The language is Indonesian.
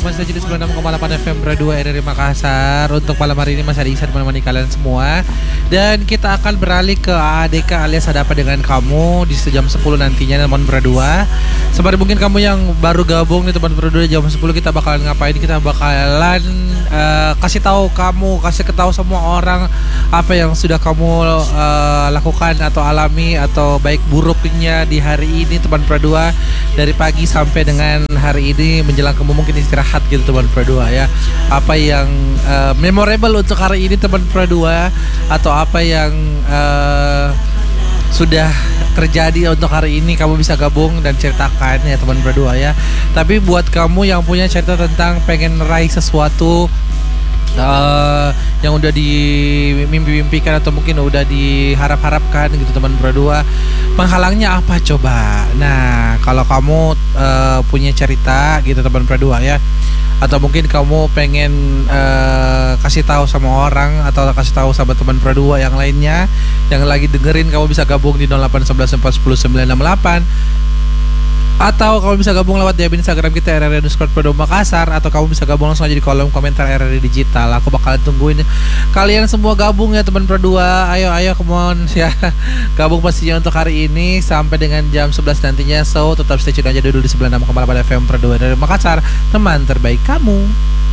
masih saja di 96,8 FM Radio RRI Makassar. Untuk malam hari ini Mas Adi Ihsan menemani kalian semua. Dan kita akan beralih ke ADK alias Ada Apa Dengan Kamu di jam 10 nantinya teman berdua. Seperti mungkin kamu yang baru gabung nih teman berdua, jam 10 kita bakalan ngapain? Kita bakalan kasih tahu semua orang apa yang sudah kamu lakukan atau alami atau baik buruknya di hari ini teman berdua, dari pagi sampai dengan hari ini menjelang kamu mungkin istirahat gitu teman berdua ya. Apa yang memorable untuk hari ini teman berdua, atau apa yang sudah terjadi untuk hari ini, kamu bisa gabung dan ceritakan ya teman berdua ya. Tapi buat kamu yang punya cerita tentang pengen raih sesuatu yang udah dimimpi-mimpikan atau mungkin udah diharap-harapkan gitu teman berdua, penghalangnya apa coba? Nah, kalau kamu punya cerita gitu teman berdua ya, atau mungkin kamu pengen kasih tahu sama orang atau kasih tahu sama teman berdua yang lainnya yang lagi dengerin, kamu bisa gabung di 0811 410 968. Atau kamu bisa gabung lewat DM Instagram kita RRI_Prodom Makassar, atau kamu bisa gabung langsung aja di kolom komentar RRI Digital. Aku bakalan tungguin kalian semua gabung ya teman berdua. Ayo come on ya. Gabung pastinya untuk hari ini sampai dengan jam 11 nantinya. So tetap stay tune aja dulu di 96,8 FM Prodom RRI Makassar, teman terbaik kamu.